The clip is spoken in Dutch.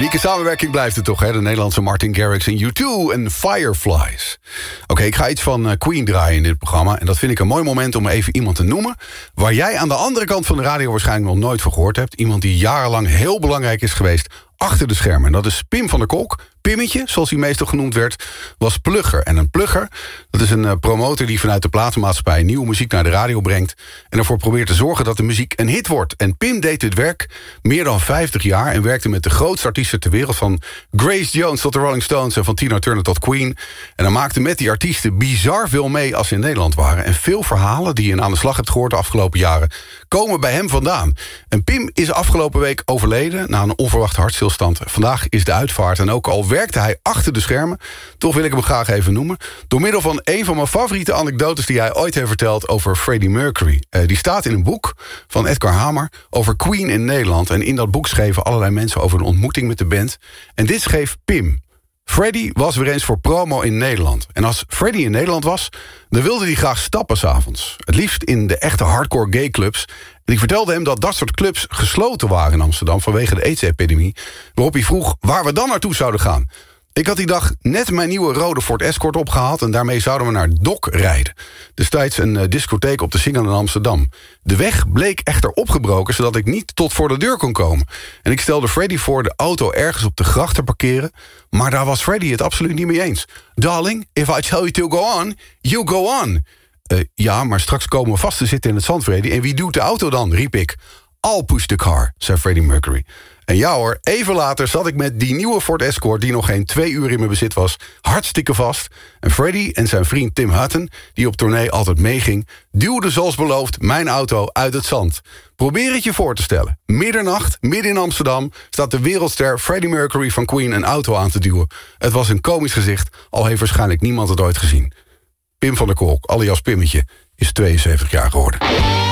Unieke samenwerking blijft het toch, hè? De Nederlandse Martin Garrix en U2 en Fireflies. Oké, ik ga iets van Queen draaien in dit programma. En dat vind ik een mooi moment om even iemand te noemen waar jij aan de andere kant van de radio waarschijnlijk nog nooit van gehoord hebt. Iemand die jarenlang heel belangrijk is geweest achter de schermen. En dat is Pim van der Kolk. Pimmetje, zoals hij meestal genoemd werd, was plugger. En een plugger, dat is een promotor die vanuit de platenmaatschappij nieuwe muziek naar de radio brengt en ervoor probeert te zorgen dat de muziek een hit wordt. En Pim deed dit werk meer dan 50 jaar en werkte met de grootste artiesten ter wereld, van Grace Jones tot de Rolling Stones en van Tina Turner tot Queen. En hij maakte met die artiesten bizar veel mee als ze in Nederland waren. En veel verhalen die je aan de slag hebt gehoord de afgelopen jaren komen bij hem vandaan. En Pim is afgelopen week overleden na een onverwachte hartstilstand. Vandaag is de uitvaart en ook al werkte hij achter de schermen, toch wil ik hem graag even noemen, door middel van een van mijn favoriete anekdotes die hij ooit heeft verteld over Freddie Mercury. Die staat in een boek van Edgar Hamer over Queen in Nederland. En in dat boek schreven allerlei mensen over een ontmoeting met de band. En dit schreef Pim. Freddie was weer eens voor promo in Nederland. En als Freddie in Nederland was, dan wilde hij graag stappen 's avonds. Het liefst in de echte hardcore gay clubs. En ik vertelde hem dat soort clubs gesloten waren in Amsterdam vanwege de AIDS-epidemie. Waarop hij vroeg waar we dan naartoe zouden gaan. Ik had die dag net mijn nieuwe rode Ford Escort opgehaald en daarmee zouden we naar Dok rijden. Destijds een discotheek op de Singel in Amsterdam. De weg bleek echter opgebroken, zodat ik niet tot voor de deur kon komen. En ik stelde Freddie voor de auto ergens op de gracht te parkeren, maar daar was Freddie het absoluut niet mee eens. Darling, if I tell you to go on, you go on. Ja, maar straks komen we vast te zitten in het zand, Freddie. En wie doet de auto dan, riep ik. I'll push the car, zei Freddie Mercury. En ja hoor, even later zat ik met die nieuwe Ford Escort, die nog geen 2 uur in mijn bezit was, hartstikke vast. En Freddie en zijn vriend Tim Hutton, die op tournee altijd meeging, duwden zoals beloofd mijn auto uit het zand. Probeer het je voor te stellen. Middernacht, midden in Amsterdam, staat de wereldster Freddie Mercury van Queen een auto aan te duwen. Het was een komisch gezicht, al heeft waarschijnlijk niemand het ooit gezien. Pim van der Kolk, alias Pimmetje, is 72 jaar geworden.